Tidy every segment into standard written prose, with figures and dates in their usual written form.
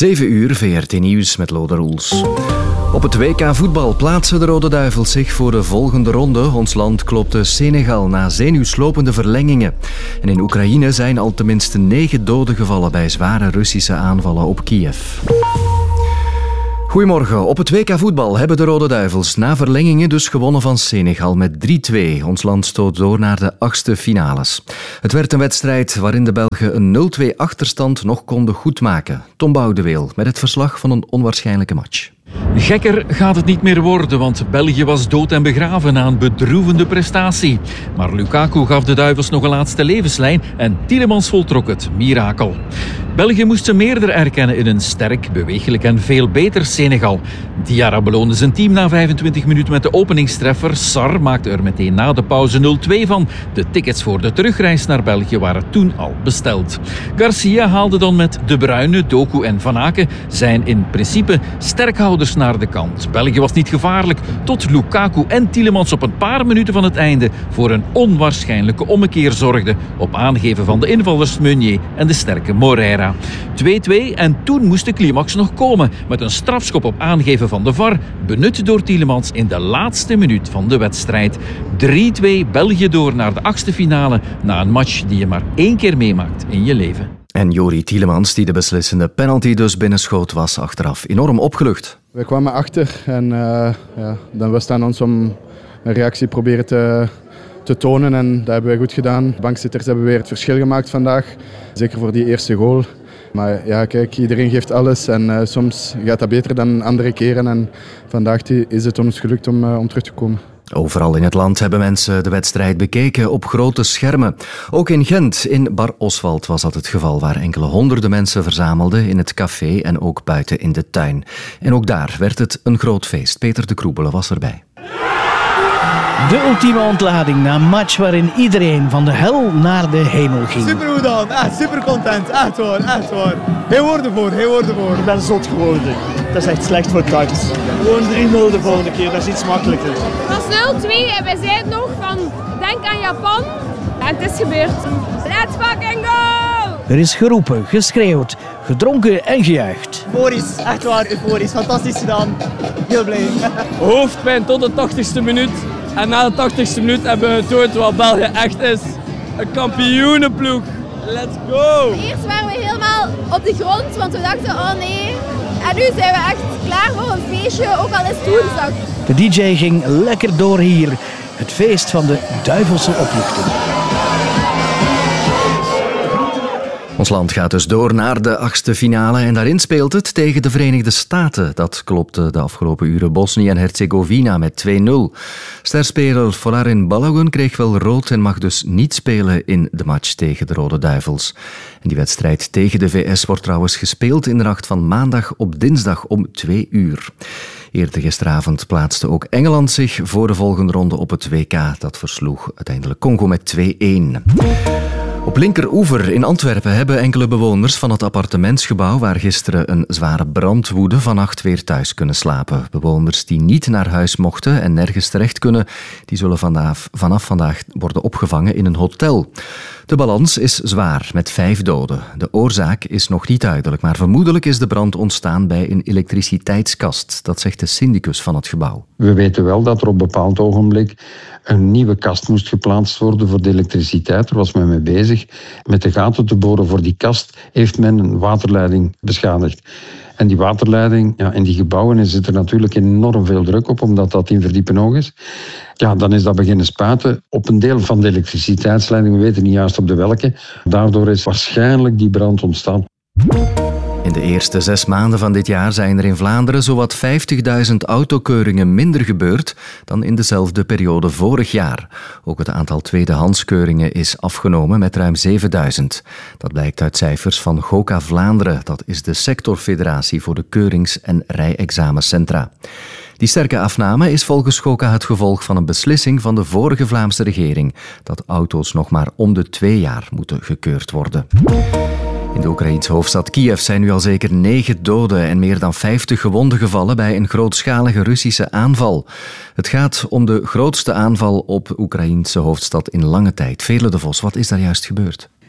7 uur, VRT Nieuws met Lode Roels. Op het WK voetbal plaatsen de Rode Duivels zich voor de volgende ronde. Ons land klopte Senegal na zenuwslopende verlengingen. En in Oekraïne zijn al tenminste 9 doden gevallen bij zware Russische aanvallen op Kiev. Goedemorgen. Op het WK voetbal hebben de Rode Duivels na verlengingen dus gewonnen van Senegal met 3-2. Ons land stoot door naar de 8e finales. Het werd een wedstrijd waarin de Belgen een 0-2 achterstand nog konden goedmaken. Tom Boudeweel met het verslag van een onwaarschijnlijke match. Gekker gaat het niet meer worden, want België was dood en begraven na een bedroevende prestatie. Maar Lukaku gaf de Duivels nog een laatste levenslijn en Tielemans voltrok het mirakel. België moest ze meerder erkennen in een sterk, bewegelijk en veel beter Senegal. Diarra beloonde zijn team na 25 minuten met de openingstreffer. Sarr maakte er meteen na de pauze 0-2 van. De tickets voor de terugreis naar België waren toen al besteld. Garcia haalde dan met De Bruyne, Doku en Van Aken zijn in principe sterkhouders naar de kant. België was niet gevaarlijk tot Lukaku en Tielemans op een paar minuten van het einde voor een onwaarschijnlijke ommekeer zorgden op aangeven van de invallers Meunier en de sterke Moreira. 2-2 en toen moest de climax nog komen met een strafschop op aangeven van de VAR, benut door Tielemans in de laatste minuut van de wedstrijd. 3-2 België door naar de 8e finale na een match die je maar 1 keer meemaakt in je leven. En Jori Tielemans, die de beslissende penalty dus binnenschoot, was achteraf enorm opgelucht. We kwamen achter en dan was het aan ons om een reactie proberen te tonen en dat hebben wij goed gedaan. De bankzitters hebben weer het verschil gemaakt vandaag, zeker voor die eerste goal. Maar ja, kijk, iedereen geeft alles en soms gaat dat beter dan andere keren en vandaag is het ons gelukt om terug te komen. Overal in het land hebben mensen de wedstrijd bekeken op grote schermen. Ook in Gent, in Bar Oswald, was dat het geval, waar enkele honderden mensen verzamelden in het café en ook buiten in de tuin. En ook daar werd het een groot feest. Peter de Kroebelen was erbij. De ultieme ontlading na een match waarin iedereen van de hel naar de hemel ging. Super goed dan, echt super content, echt waar. Heel woorden voor. Ik ben zot geworden. Dat is echt slecht voor het hart. Gewoon 3-0 de volgende keer, dat is iets makkelijker. Het was 0-2 en wij zeiden nog van denk aan Japan. En het is gebeurd. Let's fucking go! Er is geroepen, geschreeuwd, gedronken en gejuicht. Euforisch, echt waar, euforisch. Fantastisch gedaan. Heel blij. Hoofdpijn tot de 80ste minuut. En na de 80ste minuut hebben we getoond wat België echt is. Een kampioenenploeg. Let's go! Eerst waren we helemaal op de grond, want we dachten, oh nee. En nu zijn we echt klaar voor een feestje, ook al is het woensdag. De DJ ging lekker door hier. Het feest van de duivelse opluchting. Ons land gaat dus door naar de 8e finale en daarin speelt het tegen de Verenigde Staten. Dat klopte de afgelopen uren Bosnië en Herzegovina met 2-0. Sterspeler Folarin Balogun kreeg wel rood en mag dus niet spelen in de match tegen de Rode Duivels. En die wedstrijd tegen de VS wordt trouwens gespeeld in de nacht van maandag op dinsdag om 2 uur. Eerder gisteravond plaatste ook Engeland zich voor de volgende ronde op het WK. Dat versloeg uiteindelijk Congo met 2-1. Op Linkeroever in Antwerpen hebben enkele bewoners van het appartementsgebouw waar gisteren een zware brand woedde vannacht weer thuis kunnen slapen. Bewoners die niet naar huis mochten en nergens terecht kunnen, die zullen vanaf vandaag worden opgevangen in een hotel. De balans is zwaar, met 5 doden. De oorzaak is nog niet duidelijk, maar vermoedelijk is de brand ontstaan bij een elektriciteitskast. Dat zegt de syndicus van het gebouw. We weten wel dat er op een bepaald ogenblik een nieuwe kast moest geplaatst worden voor de elektriciteit. Daar was men mee bezig. Met de gaten te boren voor die kast heeft men een waterleiding beschadigd. En die waterleiding, in die gebouwen zit er natuurlijk enorm veel druk op, omdat dat in verdiepen hoog is. Ja, dan is dat beginnen spuiten op een deel van de elektriciteitsleiding. We weten niet juist op de welke. Daardoor is waarschijnlijk die brand ontstaan. In de eerste 6 maanden van dit jaar zijn er in Vlaanderen zowat 50.000 autokeuringen minder gebeurd dan in dezelfde periode vorig jaar. Ook het aantal tweedehandskeuringen is afgenomen met ruim 7.000. Dat blijkt uit cijfers van GOCA Vlaanderen. Dat is de sectorfederatie voor de keurings- en rijexamencentra. Die sterke afname is volgens GOCA het gevolg van een beslissing van de vorige Vlaamse regering dat auto's nog maar om de 2 jaar moeten gekeurd worden. In de Oekraïense hoofdstad Kiev zijn nu al zeker 9 doden en meer dan 50 gewonden gevallen bij een grootschalige Russische aanval. Het gaat om de grootste aanval op de Oekraïense hoofdstad in lange tijd. Veerle de Vos, wat is daar juist gebeurd?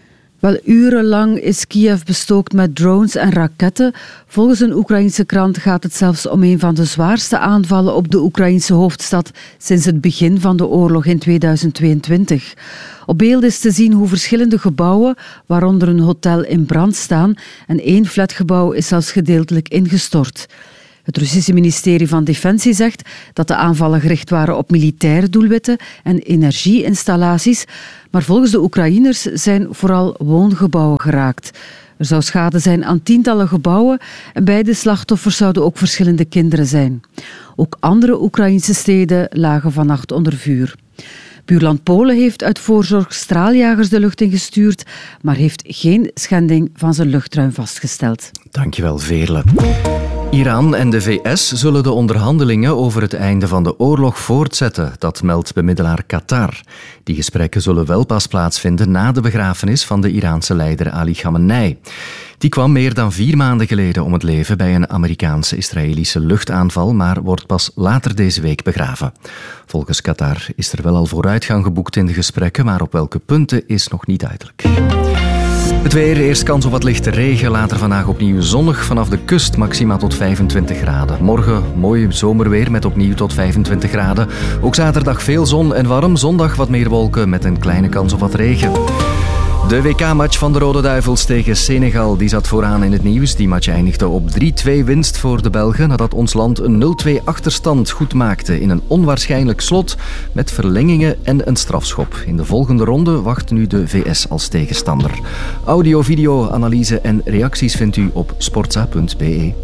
Wel, urenlang is Kiev bestookt met drones en raketten. Volgens een Oekraïense krant gaat het zelfs om een van de zwaarste aanvallen op de Oekraïense hoofdstad sinds het begin van de oorlog in 2022. Op beeld is te zien hoe verschillende gebouwen, waaronder een hotel, in brand staan en 1 flatgebouw is zelfs gedeeltelijk ingestort. Het Russische ministerie van Defensie zegt dat de aanvallen gericht waren op militaire doelwitten en energieinstallaties, maar volgens de Oekraïners zijn vooral woongebouwen geraakt. Er zou schade zijn aan tientallen gebouwen en bij de slachtoffers zouden ook verschillende kinderen zijn. Ook andere Oekraïnse steden lagen vannacht onder vuur. Buurland Polen heeft uit voorzorg straaljagers de lucht ingestuurd, maar heeft geen schending van zijn luchtruim vastgesteld. Dankjewel, Veerle. Iran en de VS zullen de onderhandelingen over het einde van de oorlog voortzetten, dat meldt bemiddelaar Qatar. Die gesprekken zullen wel pas plaatsvinden na de begrafenis van de Iraanse leider Ali Khamenei. Die kwam meer dan 4 maanden geleden om het leven bij een Amerikaanse-Israëlische luchtaanval, maar wordt pas later deze week begraven. Volgens Qatar is er wel al vooruitgang geboekt in de gesprekken, maar op welke punten is nog niet duidelijk. Het weer, eerst kans op wat lichte regen, later vandaag opnieuw zonnig. Vanaf de kust maximaal tot 25 graden. Morgen mooi zomerweer met opnieuw tot 25 graden. Ook zaterdag veel zon en warm. Zondag wat meer wolken met een kleine kans op wat regen. De WK-match van de Rode Duivels tegen Senegal die zat vooraan in het nieuws. Die match eindigde op 3-2 winst voor de Belgen nadat ons land een 0-2 achterstand goed maakte in een onwaarschijnlijk slot met verlengingen en een strafschop. In de volgende ronde wacht nu de VS als tegenstander. Audio, video, analyse en reacties vindt u op sportza.be.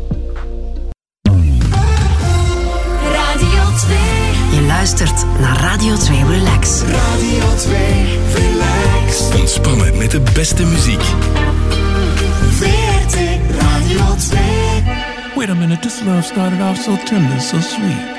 Radio 2. Je luistert naar Radio 2 Relax. Radio 2 Relax. Ontspannen met de beste muziek. VRT Radio 2. Wait a minute, this love started off so tender, so sweet.